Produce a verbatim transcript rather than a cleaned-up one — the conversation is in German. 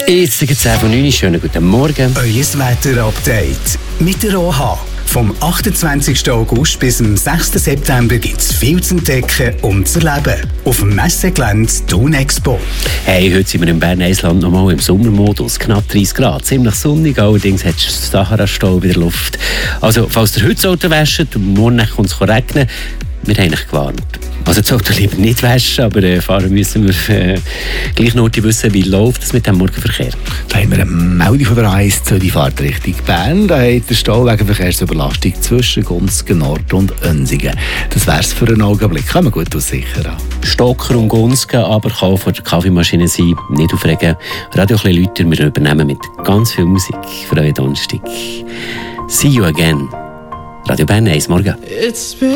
Jetzt ist es zehn vor neun, schönen guten Morgen. Euer Wetter-Update mit der O H. Vom achtundzwanzigsten August bis zum sechsten September gibt es viel zu entdecken und zu erleben. Auf dem Messegelände Thun Expo. Hey, heute sind wir im Berner Eisland nochmal im Sommermodus. Knapp dreißig Grad, ziemlich sonnig, allerdings hat es Sahara-Staub in der Luft. Also, falls ihr heute das Auto wäscht und morgen kommt es regnen, wir haben euch gewarnt. Also das Auto lieber nicht waschen, aber äh, fahren müssen wir äh, gleich noch wissen, wie läuft es mit dem Morgenverkehr. Da haben wir eine Meldung von der A eins zu die Fahrt Richtung Bern. Da hat der Stau wegen Verkehrsüberlastung zwischen Gunzgen Nord und Önsingen. Das wäre es für einen Augenblick. Kann man gut aussichern. Stocker und Gunzgen, aber kann vor der Kaffeemaschine sein. Nicht aufregen. Radio ein bisschen lauter, wir übernehmen mit ganz viel Musik für euren Donnerstag. See you again. Radio Bern eins, morgen.